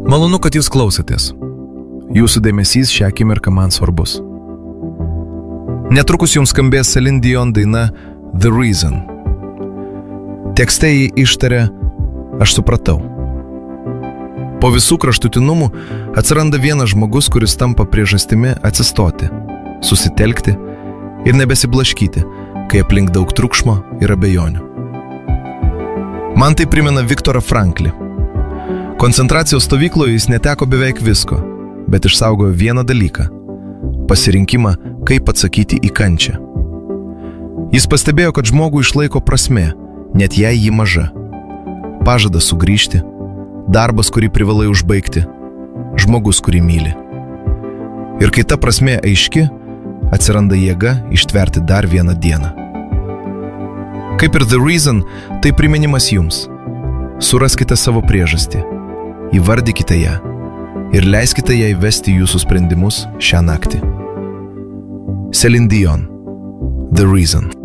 Malonu, kad jūs klausotės. Jūsų dėmesys šią akimirką man svarbus. Netrukus jums skambės Celine Dion daina The Reason. Tekste jį ištarė Aš supratau. Po visų kraštutinumų atsiranda vienas žmogus, kuris tampa priežastimi atsistoti, susitelkti ir nebesiblaškyti, kai aplink daug triukšmo ir abejonių. Man tai primena Viktorą Franklį. Koncentracijos stovykloje jis neteko beveik visko, bet išsaugojo vieną dalyką – pasirinkimą, kaip atsakyti į kančią. Jis pastebėjo, kad žmogų išlaiko prasmė, net jei ji maža. Pažadas sugrįžti, darbas, kurį privalai užbaigti, žmogus, kurį myli. Ir kai ta prasmė aiški, atsiranda jėga ištverti dar vieną dieną. Kaip ir The Reason, tai priminimas jums. Suraskite savo priežastį, įvardykite ją ir leiskite jai vesti jūsų sprendimus šią naktį. Celine Dion, The Reason.